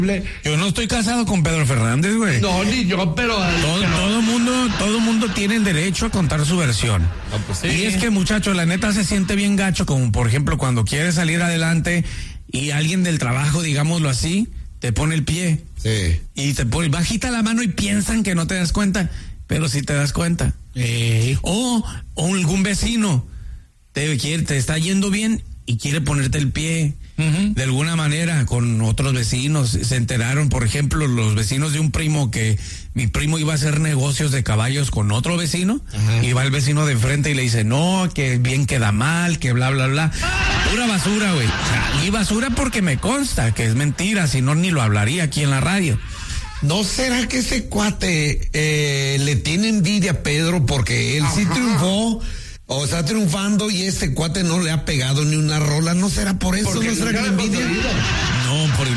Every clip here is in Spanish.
Yo no estoy casado con Pedro Fernández, güey. No, ni yo, pero... Todo mundo tiene el derecho a contar su versión. No, pues sí. Y es que, muchacho, la neta se siente bien gacho, como por ejemplo cuando quieres salir adelante y alguien del trabajo, digámoslo así, te pone el pie. Sí. Y te pone bajita la mano y piensan que no te das cuenta, pero sí te das cuenta. O algún vecino te está yendo bien y quiere ponerte el pie. De alguna manera con otros vecinos. Se enteraron, por ejemplo, los vecinos de un primo, que mi primo iba a hacer negocios de caballos con otro vecino. Y va el vecino de enfrente y le dice, no, que bien queda mal, que bla, bla, bla. Pura basura, güey. O sea, y basura porque me consta que es mentira, si no ni lo hablaría aquí en la radio. ¿No será que ese cuate le tiene envidia a Pedro porque él sí triunfó? O está triunfando y este cuate no le ha pegado ni una rola. ¿No será por eso? ¿No será que le envidia? No, porque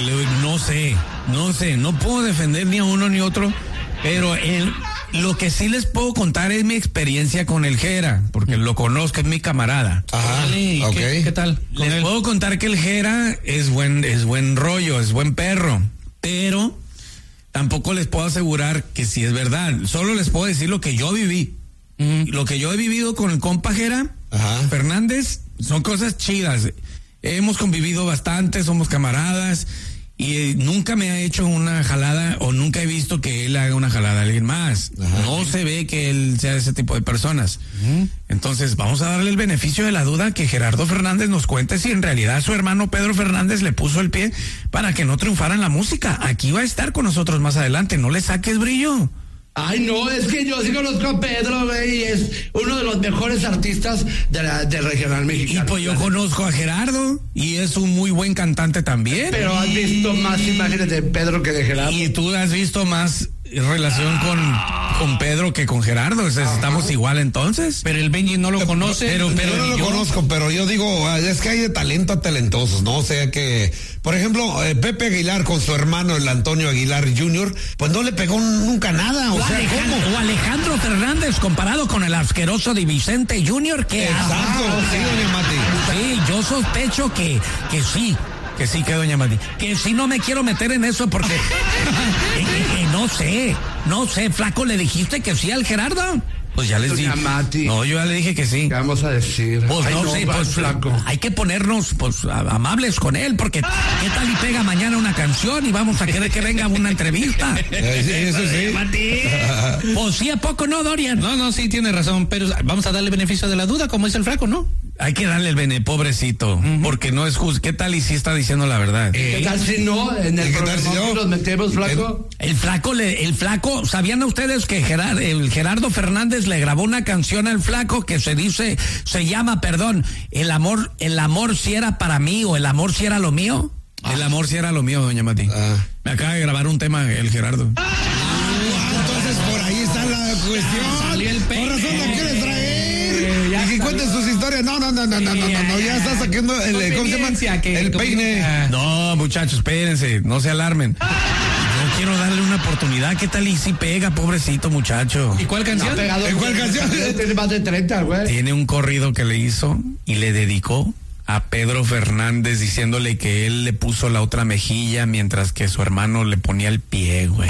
no sé, no puedo defender ni a uno ni otro, pero lo que sí les puedo contar es mi experiencia con el Jera, porque lo conozco, es mi camarada. Ajá, ok. ¿Qué tal? Les puedo contar que el Jera es buen rollo, es buen perro, pero tampoco les puedo asegurar que sí es verdad. Solo les puedo decir lo que yo viví. Lo que yo he vivido con el compa Jera Fernández son cosas chidas. Hemos convivido bastante, somos camaradas y nunca me ha hecho una jalada o nunca he visto que él haga una jalada a alguien más. No se ve que él sea ese tipo de personas. Entonces vamos a darle el beneficio de la duda, que Gerardo Fernández nos cuente si en realidad su hermano Pedro Fernández le puso el pie para que no triunfara en la música. Aquí va a estar con nosotros más adelante, no le saques brillo. Ay, no, es que yo sí conozco a Pedro, güey, y es uno de los mejores artistas del regional mexicano. Y pues yo conozco a Gerardo, y es un muy buen cantante también. Pero has visto más imágenes de Pedro que de Gerardo. Y tú has visto más relación con Pedro que con Gerardo, o sea, estamos igual entonces. Pero el Benji no lo conoce. Pero yo no lo conozco, pero yo digo, es que hay de talento a talentosos, ¿no? O sea que, por ejemplo, Pepe Aguilar con su hermano, el Antonio Aguilar Jr., pues no le pegó nunca nada, o sea, ¿cómo? O Alejandro Fernández comparado con el asqueroso de Vicente Jr., que exacto, sí, doña Mati. Sí, yo sospecho que sí. Que sí, que doña Mati. Que sí, no me quiero meter en eso porque no sé, flaco, ¿le dijiste que sí al Gerardo? Pues ya les dije. Mati. No, yo ya le dije que sí. ¿Qué vamos a decir? Pues no sé, pues flaco. Hay que ponernos pues amables con él, porque ¿qué tal y pega mañana una canción y vamos a querer que venga una entrevista? Eso sí. Mati. Pues sí, ¿a poco no, Dorian? No, sí, tiene razón, pero vamos a darle beneficio de la duda, como dice el flaco, ¿no? Hay que darle el pobrecito, porque no es justo. ¿Qué tal y si está diciendo la verdad? ¿Qué tal si no? En el programa si nos metemos, flaco. El flaco, ¿sabían ustedes que el Gerardo Fernández le grabó una canción al flaco que se llama, el amor si era para mí o el amor si era lo mío? El amor si era lo mío, doña Mati. Me acaba de grabar un tema el Gerardo. Entonces por ahí está la cuestión. Salió el peine. Por razón no quieres traer. Y que cuenten sus historias. No, ya está sacando ¿cómo se llama? El peine. No, muchachos, espérense, no se alarmen. Yo quiero darle una oportunidad. ¿Qué tal y si pega, pobrecito muchacho? ¿Y cuál canción? ¿En cuál canción? Tiene más de 30, güey. Tiene un corrido que le hizo y le dedicó a Pedro Fernández, diciéndole que él le puso la otra mejilla mientras que su hermano le ponía el pie, güey.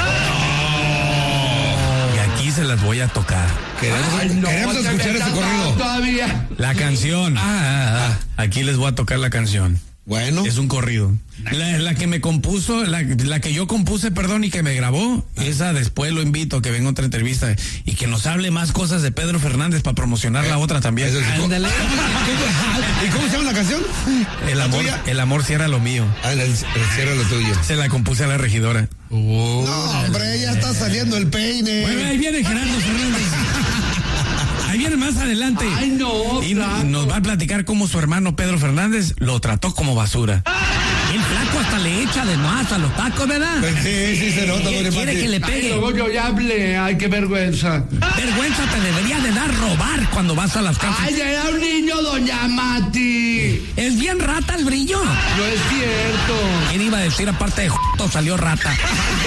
Y aquí se las voy a tocar. Queremos escuchar ese corrido. Todavía. La canción. Aquí les voy a tocar la canción. Bueno. Es un corrido. La que me compuso, la que yo compuse, y que me grabó, esa después lo invito a que venga otra entrevista y que nos hable más cosas de Pedro Fernández para promocionar la otra también. ¿Y cómo se llama la canción? El amor si era lo mío. Si era lo tuyo. Se la compuse a la regidora. No, hombre, ya está saliendo el peine. Bueno, ahí viene Gerardo Fernández. Ahí viene más adelante. Ay, no, y nos va a platicar cómo su hermano Pedro Fernández lo trató como basura. El flaco hasta le echa de más a los tacos, ¿verdad? Sí, se nota. Quiere que le pegue. Luego yo ya hablé. Ay, qué vergüenza. Vergüenza te debería de dar robar cuando vas a las casas. Ay, era un niño, doña Mati. ¿Es bien rata el brillo? No es cierto. ¿Quién iba a decir aparte de salió rata?